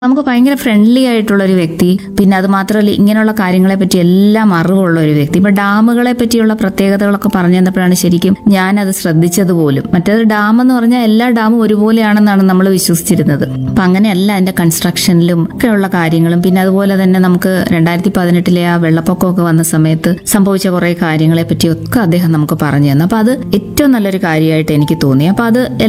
നമുക്ക് ഭയങ്കര ഫ്രണ്ട്ലി ആയിട്ടുള്ള ഒരു വ്യക്തി, പിന്നെ അത് മാത്രമല്ല ഇങ്ങനെയുള്ള കാര്യങ്ങളെ പറ്റി എല്ലാം അറിവുള്ള ഒരു വ്യക്തി. ഇപ്പൊ ഡാമുകളെ പറ്റിയുള്ള പ്രത്യേകതകളൊക്കെ പറഞ്ഞു തന്നപ്പോഴാണ് ശരിക്കും ഞാനത് ശ്രദ്ധിച്ചത് പോലും. മറ്റേത് ഡാം എന്ന് പറഞ്ഞാൽ എല്ലാ ഡാമും ഒരുപോലെയാണെന്നാണ് നമ്മൾ വിശ്വസിച്ചിരുന്നത്. അപ്പൊ അങ്ങനെയല്ല അതിന്റെ കൺസ്ട്രക്ഷനിലും ഒക്കെയുള്ള കാര്യങ്ങളും. പിന്നെ അതുപോലെ തന്നെ നമുക്ക് 2018 ആ വെള്ളപ്പൊക്കമൊക്കെ വന്ന സമയത്ത് സംഭവിച്ച കുറെ കാര്യങ്ങളെ പറ്റിയൊക്കെ അദ്ദേഹം നമുക്ക് പറഞ്ഞു തന്നു. അപ്പൊ അത് ഏറ്റവും നല്ലൊരു കാര്യമായിട്ട് എനിക്ക് തോന്നി. അപ്പൊ അത്